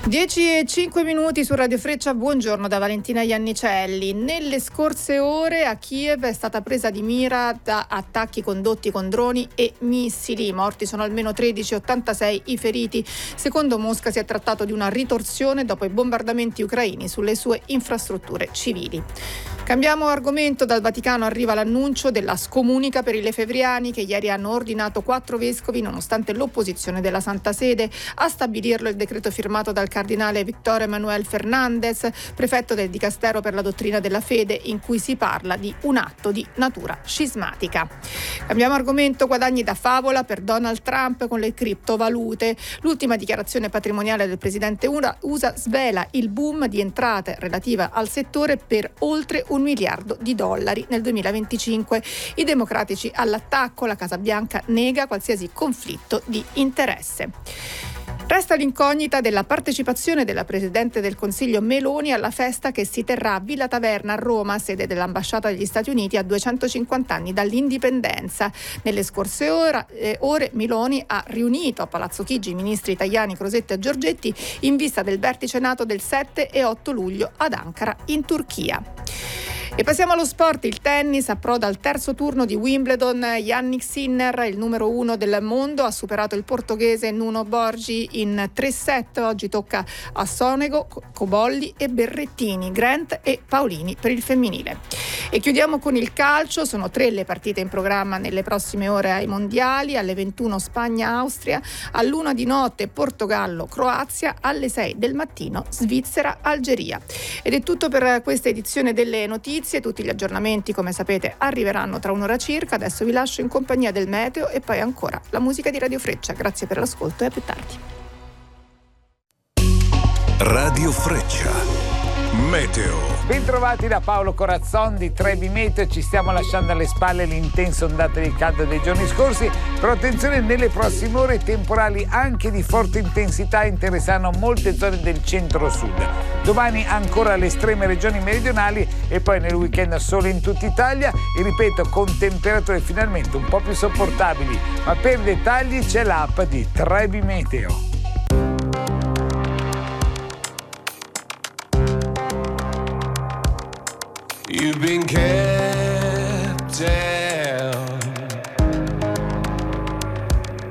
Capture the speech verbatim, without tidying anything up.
dieci e cinque minuti su Radio Freccia, buongiorno da Valentina Iannicelli. Nelle scorse ore a Kiev è stata presa di mira da attacchi condotti con droni e missili. I morti sono almeno tredici, ottantasei i feriti. Secondo Mosca si è trattato di una ritorsione dopo i bombardamenti ucraini sulle sue infrastrutture civili. Cambiamo argomento. Dal Vaticano arriva l'annuncio della scomunica per i lefebvriani che ieri hanno ordinato quattro vescovi, nonostante l'opposizione della Santa Sede, a stabilirlo il decreto firmato dal cardinale Víctor Manuel Fernández, prefetto del Dicastero per la dottrina della fede, in cui si parla di un atto di natura scismatica. Cambiamo argomento. Guadagni da favola per Donald Trump con le criptovalute. L'ultima dichiarazione patrimoniale del presidente U S A svela il boom di entrate relative al settore per oltre un miliardo di dollari nel duemilaventicinque. I democratici all'attacco, la Casa Bianca nega qualsiasi conflitto di interesse. Resta l'incognita della partecipazione della Presidente del Consiglio Meloni alla festa che si terrà a Villa Taverna a Roma, sede dell'Ambasciata degli Stati Uniti, a duecentocinquanta anni dall'indipendenza. Nelle scorse ore, eh, ore Meloni ha riunito a Palazzo Chigi i ministri italiani Crosetto e Giorgetti in vista del vertice NATO del sette e otto luglio ad Ankara in Turchia. E passiamo allo sport. Il tennis approda al terzo turno di Wimbledon. Jannik Sinner, il numero uno del mondo, ha superato il portoghese Nuno Borgi in tre set. Oggi tocca a Sonego, Cobolli e Berrettini, Grant e Paolini per il femminile. E chiudiamo con il calcio. Sono tre le partite in programma nelle prossime ore ai mondiali. Alle ventuno Spagna-Austria, all'una di notte Portogallo-Croazia, alle sei del mattino Svizzera-Algeria. Ed è tutto per questa edizione delle notizie. Tutti gli aggiornamenti, come sapete, arriveranno tra un'ora circa. Adesso vi lascio in compagnia del meteo e poi ancora la musica di Radio Freccia. Grazie per l'ascolto e a più tardi. Radio Freccia, meteo. Bentrovati da Paolo Corazzon di Trebi Meteo. Ci stiamo lasciando alle spalle l'intensa ondata di caldo dei giorni scorsi, però attenzione, nelle prossime ore temporali anche di forte intensità interesseranno molte zone del centro-sud. Domani ancora le estreme regioni meridionali e poi nel weekend solo in tutta Italia, e ripeto, con temperature finalmente un po' più sopportabili. Ma per i dettagli c'è l'app di Trebi Meteo. You've been caring